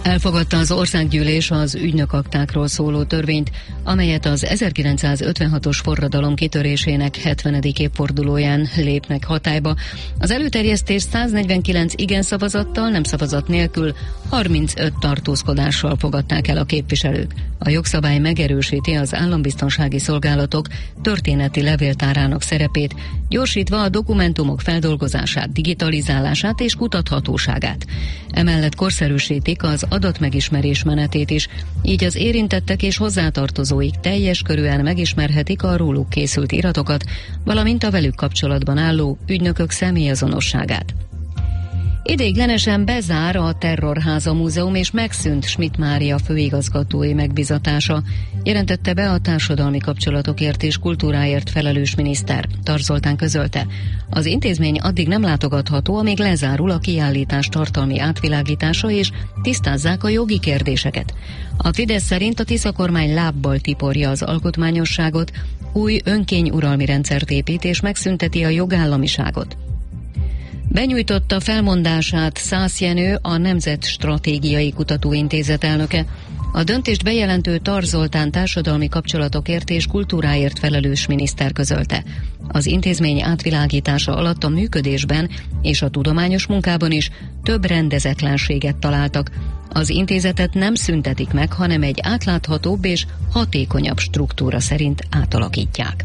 Elfogadta az országgyűlés az ügynökaktákról szóló törvényt, amelyet az 1956-os forradalom kitörésének 70. évfordulóján lépnek hatályba. Az előterjesztés 149 igen szavazattal, nem szavazat nélkül 35 tartózkodással fogadták el a képviselők. A jogszabály megerősíti az állambiztonsági szolgálatok történeti levéltárának szerepét, gyorsítva a dokumentumok feldolgozását, digitalizálását és kutathatóságát. Emellett korszerűsítik az adatmegismerés menetét is, így az érintettek és hozzátartozóik teljes körűen megismerhetik a róluk készült iratokat, valamint a velük kapcsolatban álló ügynökök személyazonosságát. Ideiglenesen bezár a Terrorháza Múzeum és megszűnt Schmidt Mária főigazgatói megbizatása, jelentette be a társadalmi kapcsolatokért és kultúráért felelős miniszter. Tar Zoltán közölte, az intézmény addig nem látogatható, amíg lezárul a kiállítás tartalmi átvilágítása és tisztázzák a jogi kérdéseket. A Fidesz szerint a Tisza kormány lábbal tiporja az alkotmányosságot, új önkényuralmi rendszert épít és megszünteti a jogállamiságot. Benyújtotta felmondását Szász Jenő, a Nemzetstratégiai Kutatóintézet elnöke. A döntést bejelentő Tar Zoltán társadalmi kapcsolatokért és kultúráért felelős miniszter közölte. Az intézmény átvilágítása alatt a működésben és a tudományos munkában is több rendezetlenséget találtak. Az intézetet nem szüntetik meg, hanem egy átláthatóbb és hatékonyabb struktúra szerint átalakítják.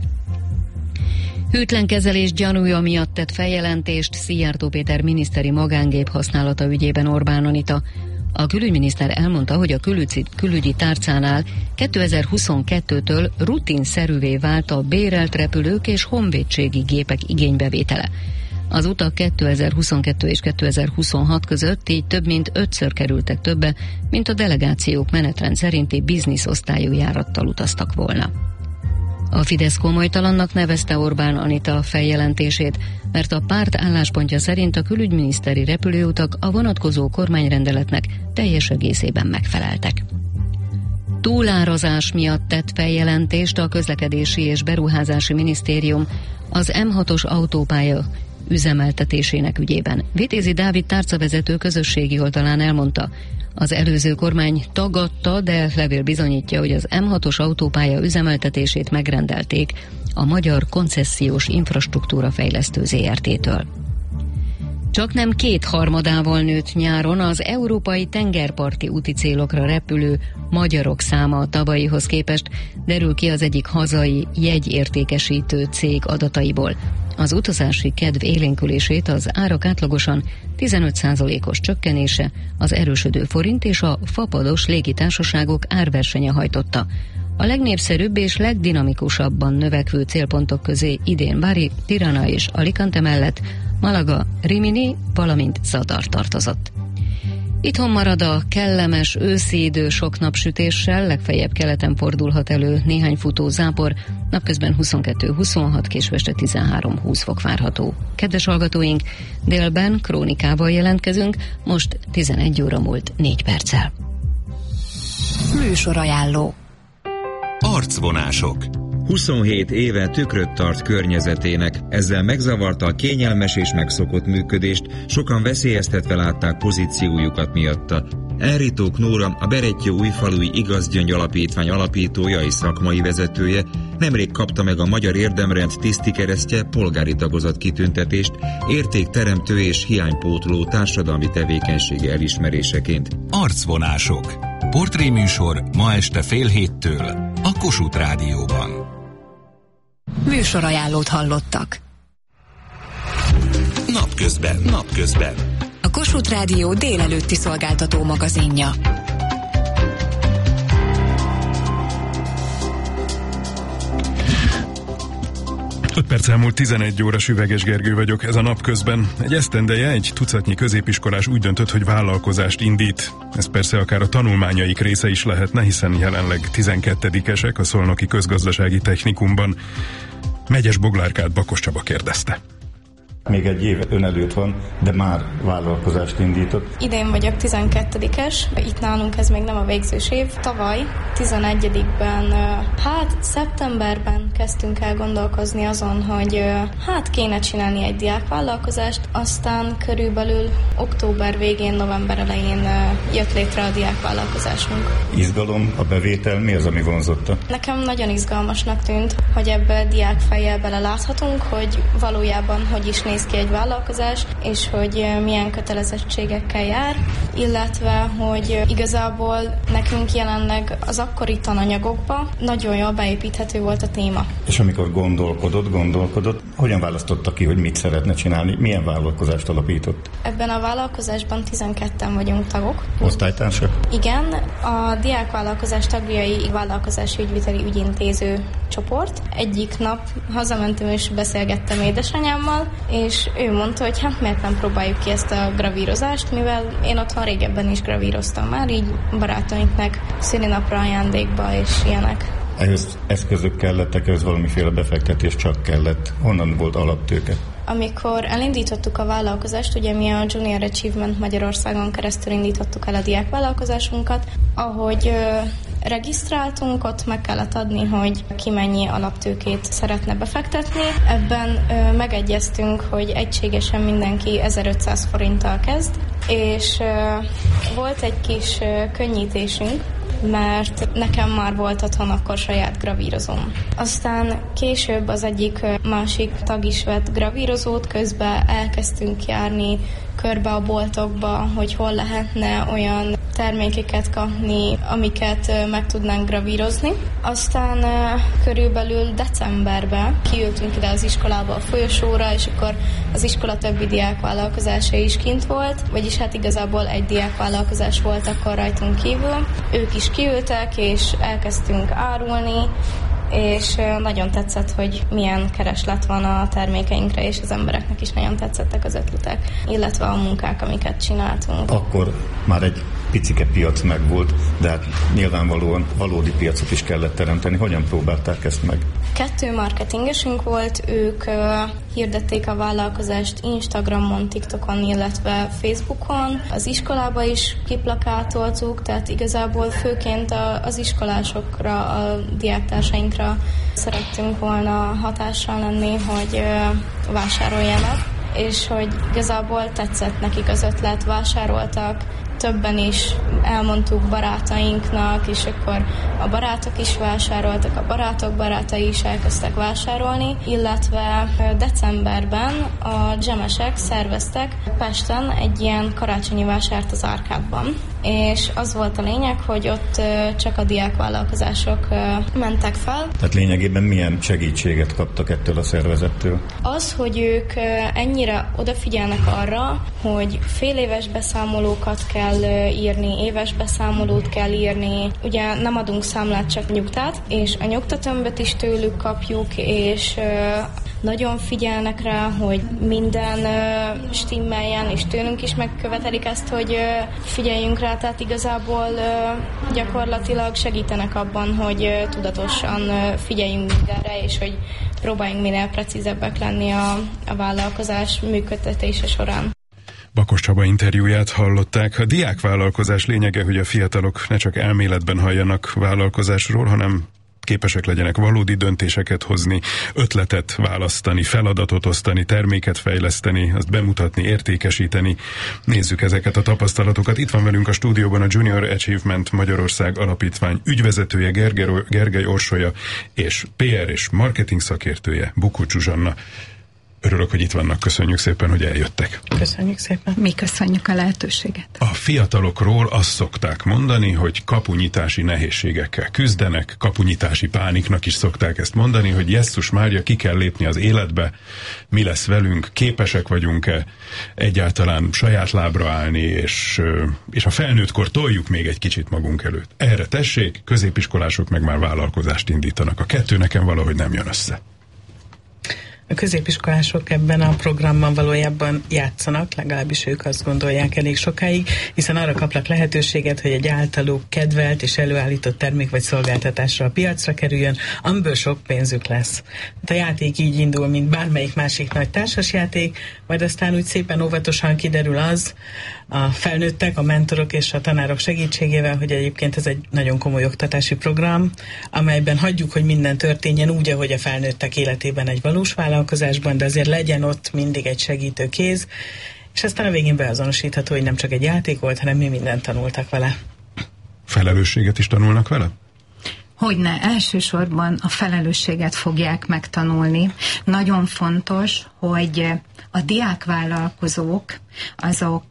Hűtlen kezelés gyanúja miatt tett feljelentést Szijjártó Péter miniszteri magángép használata ügyében Orbán Anita. A külügyminiszter elmondta, hogy a külügyi tárcánál 2022-től rutinszerűvé vált a bérelt repülők és honvédségi gépek igénybevétele. Az utak 2022 és 2026 között így több mint 5-ször kerültek többe, mint a delegációk menetrend szerinti bizniszosztályú járattal utaztak volna. A Fidesz komolytalannak nevezte Orbán Anita feljelentését, mert a párt álláspontja szerint a külügyminiszteri repülőutak a vonatkozó kormányrendeletnek teljes egészében megfeleltek. Túlárazás miatt tett feljelentést a Közlekedési és Beruházási Minisztérium az M6-os autópálya üzemeltetésének ügyében. Vitézi Dávid tárcavezető közösségi oldalán elmondta, az előző kormány tagadta, de levél bizonyítja, hogy az M6-os autópálya üzemeltetését megrendelték a Magyar Koncesziós Infrastruktúra Fejlesztő Zrt-től. Csaknem 2/3 nőtt nyáron az európai tengerparti úti célokra repülő magyarok száma a tavalyihoz képest, derül ki az egyik hazai jegyértékesítő cég adataiból. Az utazási kedv élénkülését az árak átlagosan 15%-os csökkenése, az erősödő forint és a fapados légitársaságok árversenye hajtotta. A legnépszerűbb és legdinamikusabban növekvő célpontok közé idén Bari, Tirana és Alicante mellett Malaga, Rimini, valamint Zadar tartozott. Itthon marad a kellemes őszi idő sok napsütéssel, legfeljebb keleten fordulhat elő néhány futó zápor, napközben 22-26, késő este 13-20 fok várható. Kedves hallgatóink, délben krónikával jelentkezünk, most 11 óra múlt 4 perccel. Műsorajánló. Arcvonások. 27 éve tükröt tart környezetének, ezzel megzavarta a kényelmes és megszokott működést, sokan veszélyeztetve látták pozíciójukat miatta. Enritók Nóra, a Berettyó Újfalui Igazgyöngy Alapítvány alapítója és szakmai vezetője nemrég kapta meg a Magyar Érdemrend tisztikeresztje polgári tagozat kitüntetést, értékteremtő és hiánypótló társadalmi tevékenysége elismeréseként. Arcvonások. Portréműsor ma este 6:30 a Kossuth Rádióban. Műsorajánlót hallottak. Napközben. A Kossuth Rádió délelőtti szolgáltató magazinja. Perc elmúlt 11 óra, Süveges Gergő vagyok, ez a Napközben. Egy esztendeje egy tucatnyi középiskolás úgy döntött, hogy vállalkozást indít. Ez persze akár a tanulmányaik része is lehetne, hiszen jelenleg 12-esek a Szolnoki Közgazdasági Technikumban. Megyes Boglárkát Bakos Csaba kérdezte. Még egy év ön előtt van, de már vállalkozást indított. Idén vagyok 12-es, itt nálunk ez még nem a végzős év. Tavaly 11-ben, szeptemberben kezdtünk el gondolkozni azon, hogy kéne csinálni egy diákvállalkozást, aztán körülbelül október végén, november elején jött létre a diákvállalkozásunk. Izgalom, a bevétel, mi az, ami vonzotta? Nekem nagyon izgalmasnak tűnt, hogy ebbe diákfejjel beleláthatunk, hogy valójában hogy is néz ki egy vállalkozás, és hogy milyen kötelezettségekkel jár, illetve, hogy igazából nekünk jelenleg az akkori tananyagokba nagyon jól beépíthető volt a téma. És amikor gondolkodott, hogyan választotta ki, hogy mit szeretne csinálni, milyen vállalkozást alapított? Ebben a vállalkozásban 12-en vagyunk tagok. Osztálytársak? Igen, a diákvállalkozás tagjai vállalkozási ügyviteli ügyintéző csoport. Egyik nap hazamentem és beszélgettem édesanyámmal, és ő mondta, hogy miért nem próbáljuk ki ezt a gravírozást, mivel én otthon régebben is gravíroztam már, így barátainknak szülinapra ajándékba és ilyenek. Ehhez eszközök kellettek, ehhez valamiféle befektetés csak kellett. Honnan volt alaptőke? Amikor elindítottuk a vállalkozást, ugye mi a Junior Achievement Magyarországon keresztül indítottuk el a diákvállalkozásunkat, ahogy regisztráltunk, ott meg kellett adni, hogy ki mennyi alaptőkét szeretne befektetni. Ebben megegyeztünk, hogy egységesen mindenki 1500 forinttal kezd, és volt egy kis könnyítésünk, mert nekem már volt otthon akkor saját gravírozóm. Aztán később az egyik másik tag is vett gravírozót, közben elkezdtünk járni körbe a boltokba, hogy hol lehetne olyan termékeket kapni, amiket meg tudnánk gravírozni. Aztán körülbelül decemberben kiültünk ide az iskolába a folyosóra, és akkor az iskola többi diákvállalkozása is kint volt, vagyis igazából egy diákvállalkozás volt akkor rajtunk kívül. Ők is kiültek, és elkezdtünk árulni, és nagyon tetszett, hogy milyen kereslet van a termékeinkre, és az embereknek is nagyon tetszettek az ötletek, illetve a munkák, amiket csináltunk. Akkor már egy picike piac megvolt, de hát nyilvánvalóan valódi piacot is kellett teremteni. Hogyan próbálták ezt meg? 2 marketingesünk volt, ők hirdették a vállalkozást Instagramon, TikTokon, illetve Facebookon. Az iskolába is kiplakátoltuk, tehát igazából főként az iskolásokra, a diáktársainkra szerettünk volna hatással lenni, hogy vásároljanak, és hogy igazából tetszett nekik az ötlet, vásároltak, többen is elmondtuk barátainknak, és akkor a barátok is vásároltak, a barátok barátai is elkezdtek vásárolni, illetve decemberben a dzsemesek szerveztek Pesten egy ilyen karácsonyi vásárt az Árkádban, és az volt a lényeg, hogy ott csak a diákvállalkozások mentek fel. Tehát lényegében milyen segítséget kaptak ettől a szervezettől? Az, hogy ők ennyire odafigyelnek arra, hogy féléves beszámolókat kell írni, éves beszámolót kell írni. Ugye nem adunk számlát, csak nyugtát, és a nyugtatömböt is tőlük kapjuk, és nagyon figyelnek rá, hogy minden stimmeljen, és tőlünk is megkövetelik ezt, hogy figyeljünk rá, tehát igazából gyakorlatilag segítenek abban, hogy tudatosan figyeljünk mindenre, és hogy próbáljunk minél precízebbek lenni a vállalkozás működtetése során. Bakos Csaba interjúját hallották. A diákvállalkozás lényege, hogy a fiatalok ne csak elméletben halljanak vállalkozásról, hanem képesek legyenek valódi döntéseket hozni, ötletet választani, feladatot osztani, terméket fejleszteni, azt bemutatni, értékesíteni. Nézzük ezeket a tapasztalatokat. Itt van velünk a stúdióban a Junior Achievement Magyarország Alapítvány ügyvezetője, Gergely Orsolya, és PR és marketing szakértője, Bukó Zsuzsanna. Örülök, hogy itt vannak. Köszönjük szépen, hogy eljöttek. Köszönjük szépen. Mi köszönjük a lehetőséget. A fiatalokról azt szokták mondani, hogy kapunyitási nehézségekkel küzdenek, kapunyitási pániknak is szokták ezt mondani, hogy Jesszus Mária, ki kell lépni az életbe, mi lesz velünk, képesek vagyunk-e egyáltalán saját lábra állni, és a felnőttkor toljuk még egy kicsit magunk előtt. Erre tessék, középiskolások meg már vállalkozást indítanak. A kettő nekem valahogy nem jön össze. A középiskolások ebben a programban valójában játszanak, legalábbis ők azt gondolják elég sokáig, hiszen arra kapnak lehetőséget, hogy egy általuk kedvelt és előállított termék vagy szolgáltatásra a piacra kerüljön, amiből sok pénzük lesz. A játék így indul, mint bármelyik másik nagy társasjáték, majd aztán úgy szépen óvatosan kiderül az a felnőttek, a mentorok és a tanárok segítségével, hogy egyébként ez egy nagyon komoly oktatási program, amelyben hagyjuk, hogy minden történjen úgy, ahogy a felnőttek életében egy valós vállalkozásban, de azért legyen ott mindig egy segítő kéz, és aztán a végén beazonosítható, hogy nem csak egy játék volt, hanem mi mindent tanultak vele. Felelősséget is tanulnak vele? Hogyne, elsősorban a felelősséget fogják megtanulni. Nagyon fontos, hogy a diákvállalkozók azok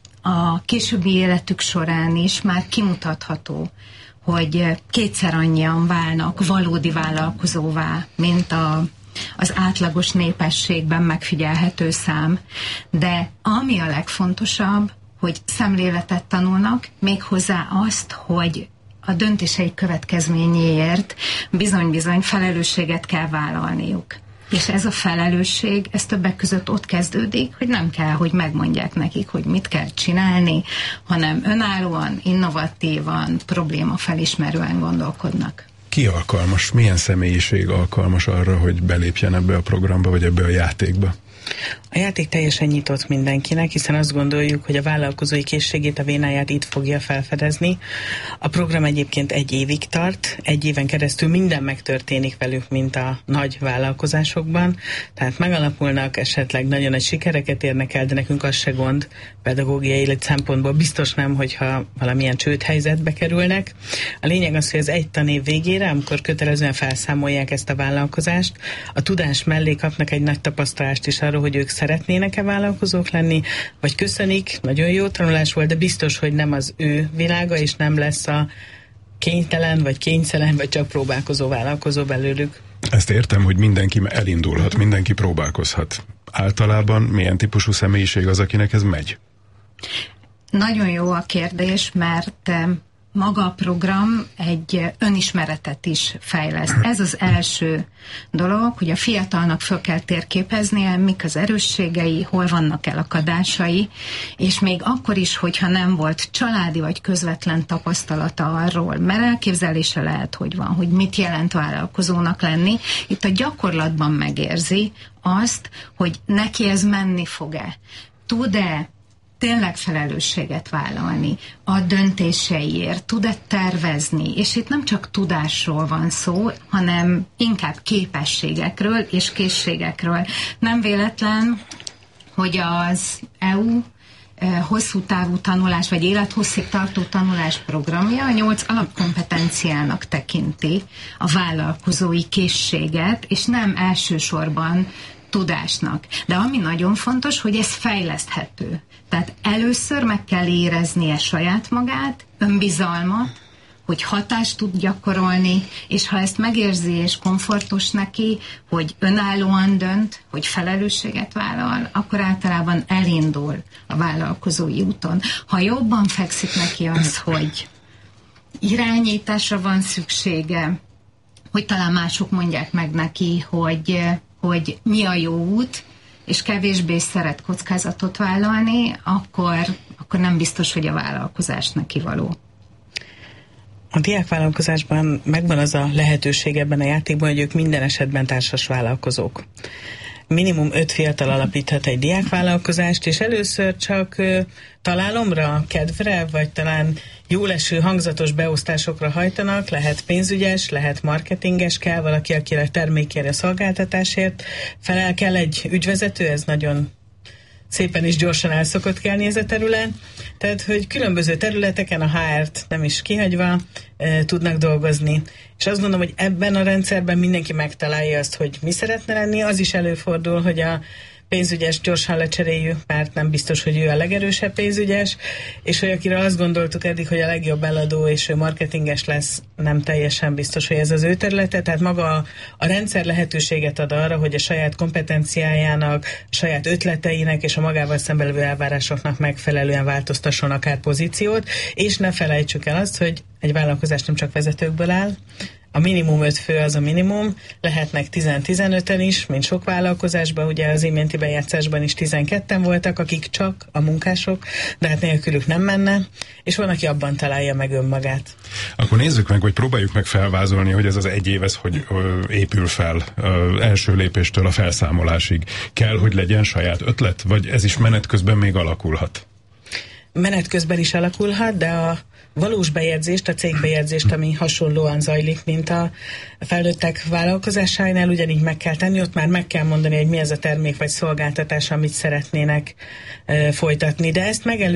a későbbi életük során is már kimutatható, hogy kétszer annyian válnak valódi vállalkozóvá, mint az átlagos népességben megfigyelhető szám. De ami a legfontosabb, hogy szemléletet tanulnak, méghozzá azt, hogy a döntéseik következményéért bizony-bizony felelősséget kell vállalniuk. És ez a felelősség, ez többek között ott kezdődik, hogy nem kell, hogy megmondják nekik, hogy mit kell csinálni, hanem önállóan, innovatívan, problémafelismerően gondolkodnak. Ki alkalmas? Milyen személyiség alkalmas arra, hogy belépjen ebbe a programba, vagy ebbe a játékba? A játék teljesen nyitott mindenkinek, hiszen azt gondoljuk, hogy a vállalkozói készségét, a vénáját itt fogja felfedezni. A program egyébként 1 évig tart, 1 éven keresztül minden megtörténik velük, mint a nagy vállalkozásokban, tehát megalapulnak, esetleg nagyon nagy sikereket érnek el, de nekünk az se gond pedagógiai élet szempontból, biztos nem, hogyha valamilyen csődhelyzetbe kerülnek. A lényeg az, hogy az 1 tanév végére, amikor kötelezően felszámolják ezt a vállalkozást, a tudás mellé kapnak egy nagy tapasztalást is arról, hogy ők szeretnének-e vállalkozók lenni, vagy köszönik, nagyon jó tanulás volt, de biztos, hogy nem az ő világa, és nem lesz a kénytelen, vagy kényszelen, vagy csak próbálkozó vállalkozó belőlük. Ezt értem, hogy mindenki elindulhat, mindenki próbálkozhat. Általában milyen típusú személyiség az, akinek ez megy? Nagyon jó a kérdés, mert maga a program egy önismeretet is fejleszt. Ez az első dolog, hogy a fiatalnak föl kell térképeznie, mik az erősségei, hol vannak elakadásai, és még akkor is, hogyha nem volt családi vagy közvetlen tapasztalata arról, mert elképzelése lehet, hogy van, hogy mit jelent vállalkozónak lenni, itt a gyakorlatban megérzi azt, hogy neki ez menni fog-e. Tud-e tényleg felelősséget vállalni a döntéseiért, tud-e tervezni, és itt nem csak tudásról van szó, hanem inkább képességekről és készségekről. Nem véletlen, hogy az EU hosszú távú tanulás, vagy élethosszig tartó tanulás programja a 8 alapkompetenciának tekinti a vállalkozói készséget, és nem elsősorban tudásnak. De ami nagyon fontos, hogy ez fejleszthető. Tehát először meg kell éreznie saját magát, önbizalmat, hogy hatást tud gyakorolni, és ha ezt megérzi és komfortos neki, hogy önállóan dönt, hogy felelősséget vállal, akkor általában elindul a vállalkozói úton. Ha jobban fekszik neki az, hogy irányításra van szüksége, hogy talán mások mondják meg neki, hogy mi a jó út, és kevésbé szeret kockázatot vállalni, akkor nem biztos, hogy a vállalkozás neki való. A diákvállalkozásban megvan az a lehetőség ebben a játékban, hogy ők minden esetben társas vállalkozók. Minimum 5 fiatal alapíthat egy diákvállalkozást, és először csak találomra, kedvre, vagy talán jól eső hangzatos beosztásokra hajtanak, lehet pénzügyes, lehet marketinges kell, valaki, aki a termékére, szolgáltatásért felel kell, egy ügyvezető, ez nagyon szépen és gyorsan el szokott kelni ez a terület. Tehát, hogy különböző területeken a HR-t nem is kihagyva tudnak dolgozni. És azt gondolom, hogy ebben a rendszerben mindenki megtalálja azt, hogy mi szeretne lenni. Az is előfordul, hogy a pénzügyes gyorsan lecseréljük, mert nem biztos, hogy ő a legerősebb pénzügyes, és hogy akire azt gondoltuk eddig, hogy a legjobb eladó és ő marketinges lesz, nem teljesen biztos, hogy ez az ő területe, tehát maga a rendszer lehetőséget ad arra, hogy a saját kompetenciájának, a saját ötleteinek és a magával szemben levő elvárásoknak megfelelően változtasson akár pozíciót, és ne felejtsük el azt, hogy egy vállalkozás nem csak vezetőkből áll, A minimum 5 fő az a minimum, lehetnek 10-15-en is, mint sok vállalkozásban, ugye az iménti bejátszásban is 12-en voltak, akik csak a munkások, de hát nélkülük nem menne, és van, aki abban találja meg önmagát. Akkor nézzük meg, vagy próbáljuk meg felvázolni, hogy ez az egy év, ez hogy épül fel első lépéstől a felszámolásig. Kell, hogy legyen saját ötlet, vagy ez is menet közben még alakulhat? Menet közben is alakulhat, de a valós bejegyzést, a cégbejegyzést, ami hasonlóan zajlik, mint a felnőttek vállalkozásainál, ugyanígy meg kell tenni, ott már meg kell mondani, hogy mi ez a termék vagy szolgáltatás, amit szeretnének folytatni. De ezt